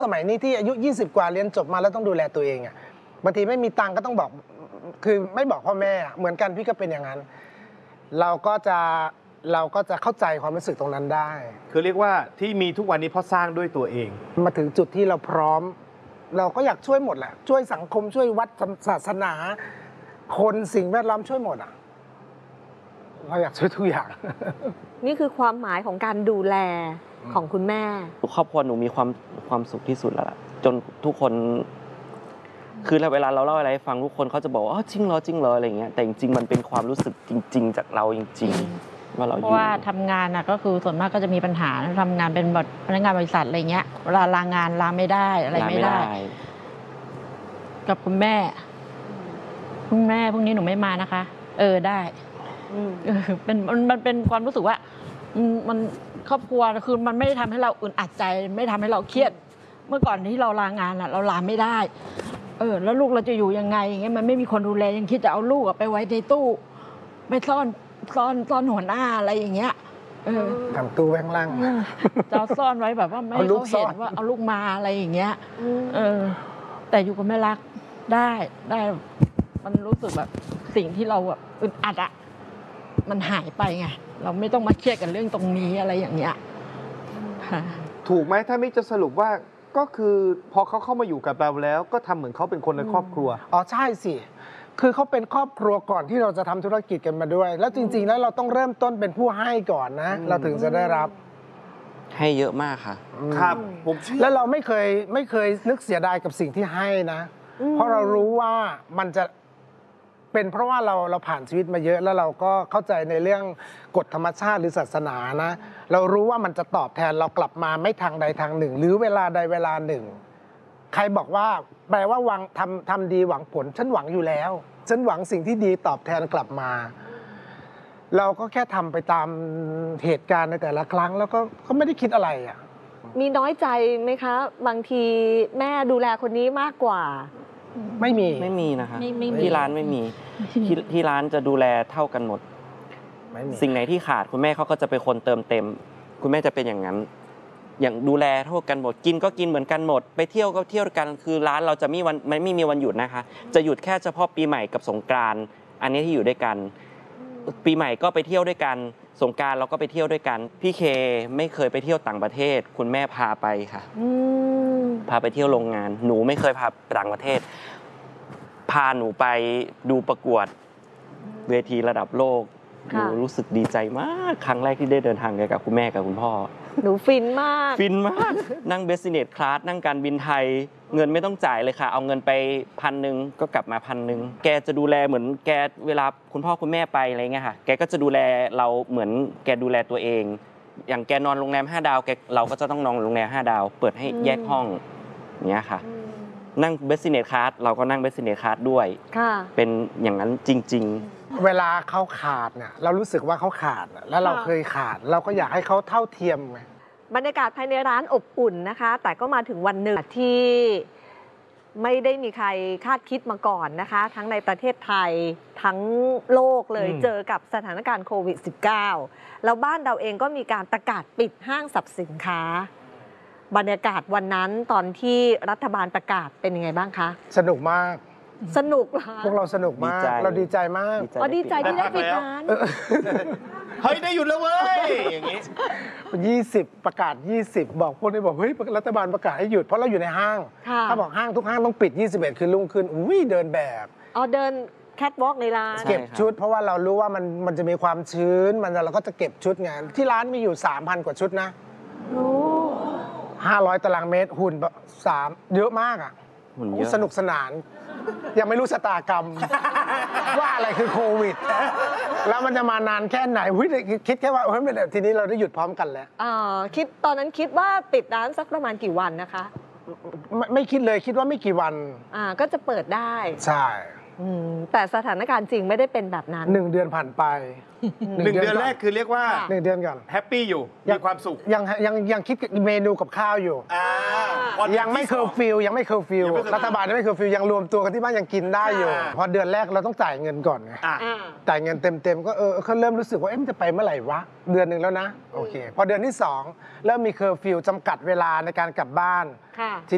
สมัยนี้ที่อายุ20 กว่าเรียนจบมาแล้วต้องดูแลตัวเองอ่ะบางทีไม่มีตังค์ก็ต้องบอกคือไม่บอกพ่อแม่เหมือนกันพี่ก็เป็นอย่างนั้นเราก็จะเข้าใจความรู้สึกตรงนั้นได้คือเรียกว่าที่มีทุกวันนี้เพราะสร้างด้วยตัวเองมาถึงจุดที่เราพร้อมเราก็อยากช่วยหมดแหละช่วยสังคมช่วยวัดศาสนาคนสิ่งแวดล้อมช่วยหมดอ่ะเราอยากช่วยทุกอย่างนี่คือความหมายของการดูแลของคุณแม่ครอบครัวหนูมีความสุขที่สุดแล้วล่ะจนทุกคนคือเวลาเราเล่าอะไรให้ฟังทุกคนเขาจะบอกว่าจริงเหรออะไรเงี้ยแต่จริงๆมันเป็นความรู้สึกจริงๆจากเราจริงๆว่าเราอยู่เพราะว่าทำงานก็คือส่วนมากก็จะมีปัญหาทำงานเป็นพนักงานบริษัทอะไรเงี้ยเวลาลางานลาไม่ได้อะไรไม่ได้กับคุณแม่พรุ่งนี้หนูไม่มานะคะได้มันเป็นความรู้สึกว่ามันครอบครัวคือมันไม่ได้ทำให้เราอึดอัดใจไม่ทำให้เราเครียดเมื่อก่อนที่เราลางานเราลาไม่ได้แล้วลูกเราจะอยู่ยังไงอย่างเงี้ยมันไม่มีคนดูแลยังคิดจะเอาลูกไปไว้ในตู้ไปซ่อนหัวหน้าอะไรอย่างเงี้ยทำตู้แว้งล่างจะซ่อนไว้แบบว่าไม่ให้เขาเห็นว่าเอาลูกมาอะไรอย่างเงี้ยแต่อยู่กับแม่รักได้มันรู้สึกแบบสิ่งที่เราแบบอึดอัดอะมันหายไปไงเราไม่ต้องมาเครียดกับเรื่องตรงนี้อะไรอย่างเงี้ยถูกไหมถ้าไม่จะสรุปว่าก็คือพอเขาเข้ามาอยู่กับเราแล้วก็ทำเหมือนเขาเป็นคนในครอบครัวใช่สิคือเขาเป็นครอบครัวก่อนที่เราจะทำธุรกิจกันมาด้วยแล้วจริงๆแล้วเราต้องเริ่มต้นเป็นผู้ให้ก่อนนะเราถึงจะได้รับให้เยอะมากค่ะครับผมเชื่อแล้วเราไม่เคยนึกเสียดายกับสิ่งที่ให้นะเพราะเรารู้ว่ามันจะเป็นเพราะว่าเราผ่านชีวิตมาเยอะแล้วเราก็เข้าใจในเรื่องกฎธรรมชาติหรือศาสนานะเรารู้ว่ามันจะตอบแทนเรากลับมาไม่ทางใดทางหนึ่งหรือเวลาใดเวลาหนึ่งใครบอกว่าแปลว่าทำดีหวังผลฉันหวังอยู่แล้วฉันหวังสิ่งที่ดีตอบแทนกลับมาเราก็แค่ทำไปตามเหตุการณ์ในแต่ละครั้งแล้วก็ไม่ได้คิดอะไรอ่ะมีน้อยใจไหมคะบางทีแม่ดูแลคนนี้มากกว่าไม่มีนะคะที่ร้านไม่มีที่ร้านจะดูแลเท่ากันหมดสิ่งไหนที่ขาดคุณแม่เขาก็จะเป็นคนเติมเต็มคุณแม่จะเป็นอย่างนั้นอย่างดูแลเท่ากันหมดกินก็กินเหมือนกันหมดไปเที่ยวก็เที่ยวกันคือร้านเราจะไม่มีวันหยุดนะคะจะหยุดแค่เฉพาะปีใหม่กับสงกรานต์อันนี้ที่อยู่ด้วยกันปีใหม่ก็ไปเที่ยวด้วยกันสงกรานต์เราก็ไปเที่ยวด้วยกันพี่เคไม่เคยไปเที่ยวต่างประเทศคุณแม่พาไปค่ะพาไปเที่ยวโรงงานหนูไม่เคยพาไปต่างประเทศพาหนูไปดูประกวดเวทีระดับโลกหนูรู้สึกดีใจมากครั้งแรกที่ได้เดินทางกับคุณแม่กับคุณพ่อหนูฟินมากนั่ง Business Class นั่งการบินไทยเงินไม่ต้องจ่ายเลยค่ะเอาเงินไป1,000ก็กลับมา1,000แกจะดูแลเหมือนแกเวลาคุณพ่อคุณแม่ไปอะไรเงี้ยค่ะแกก็จะดูแลเราเหมือนแกดูแลตัวเองอย่างแกนอนโรงแรม5 ดาวเราก็จะต้องนอนโรงแรม5 ดาวเปิดให้แยกห้องเนี้ยค่ะนั่ง Business Class เราก็นั่ง Business Class ด้วยเป็นอย่างนั้นจริงๆเวลาเขาขาดเนี่ยเรารู้สึกว่าเขาขาดแล้วเราเคยขาดเราก็อยากให้เขาเท่าเทียมไงบรรยากาศภายในร้านอบอุ่นนะคะแต่ก็มาถึงวันหนึ่งที่ไม่ได้มีใครคาดคิดมาก่อนนะคะทั้งในประเทศไทยทั้งโลกเลยเจอกับสถานการณ์โควิด -19 แล้วบ้านเราเองก็มีการประกาศปิดห้างสรรพสินค้าบรรยากาศวันนั้นตอนที่รัฐบาลประกาศเป็นยังไงบ้างคะสนุกมากสนุกเหรอพวกเราสนุกมากเราดีใจมากดีใจที่ได้ปิดร้านเฮ้ยได้หยุดแล้วเว้ยอย่างงี้ 20ประกาศ20บอกพวกนี้บอกเฮ้ยรัฐบาลประกาศให้หยุดเพราะเราอยู่ในห้างถ้าบอกห้างทุกห้างต้องปิด21คือรุ่งขึ้นเดินแบบเดินแคทวอล์กในร้านเก็บชุดเพราะว่าเรารู้ว่ามันจะมีความชื้นเราก็จะเก็บชุดไงที่ร้านมีอยู่ 3,000 กว่าชุดนะ500 ตารางเมตรหุ่น3เยอะมากอ่ะสนุกสนานยังไม่รู้ชะตากรรมว่าอะไรคือโควิดแล้วมันจะมานานแค่ไหนคิดแค่ว่าทีนี้เราได้หยุดพร้อมกันแล้วตอนนั้นคิดว่าปิดร้านสักประมาณกี่วันนะคะไม่คิดเลยคิดว่าไม่กี่วันก็จะเปิดได้ใช่แต่สถานการณ์จริงไม่ได้เป็นแบบนั้น 1 เดือนผ่านไป 1 เดือนแรกคือเรียกว่า 1 เดือนก่อนแฮปปี้อยู่มีความสุขยังคิดเมนูกับข้าวอยู่ยังไม่เคอร์ฟิวรัฐบาลยังไม่เคอร์ฟิวยังรวมตัวกันที่บ้านยังกินได้อยู่พอเดือนแรกเราต้องจ่ายเงินก่อนไงจ่ายเงินเต็มก็เขาเริ่มรู้สึกว่ามันจะไปเมื่อไหร่วะเดือนนึงแล้วนะโอเคพอเดือนที่2เริ่มมีเคอร์ฟิวจำกัดเวลาในการกลับบ้าน